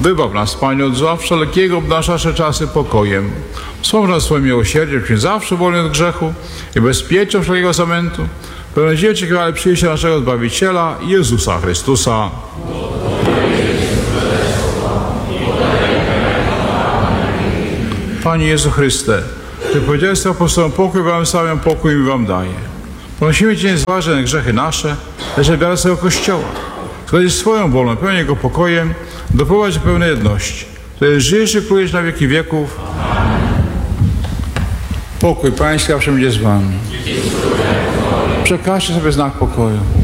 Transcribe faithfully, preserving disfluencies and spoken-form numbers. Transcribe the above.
Wybaw nas, Panie, od zła wszelkiego, obdarz nasze czasy pokojem. Wspomóż nas swoim miłosierdziem, czyń zawsze wolny od grzechu i bezpieczą wszelkiego zamętu. Pełne dzieci, chwale przyjścia naszego Zbawiciela, Jezusa Chrystusa. Panie Jezu Chryste, Ty powiedziałeś apostołom, pokój wam stawiam, pokój mi wam daję. Prosimy Cię nie zważać grzechy nasze, lecz wiarę swojego Kościoła. Zgodnie z swoją wolą, pełnię Jego pokojem, doprowadź do pełnej jedności. To jest żyjesz i królujesz na wieki wieków. Pokój Pański zawsze będzie z wami. Przekażcie sobie znak pokoju.